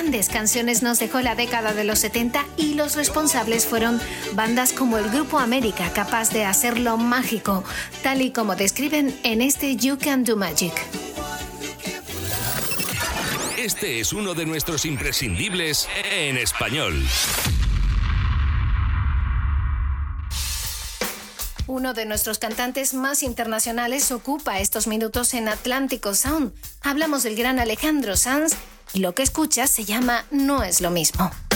grandes canciones nos dejó la década de los 70 y los responsables fueron bandas como el Grupo América, capaz de hacerlo mágico, tal y como describen en este You Can Do Magic. Este es uno de nuestros imprescindibles en español. Uno de nuestros cantantes más internacionales ocupa estos minutos en Atlántico Sound. Hablamos del gran Alejandro Sanz y lo que escuchas se llama No es lo mismo.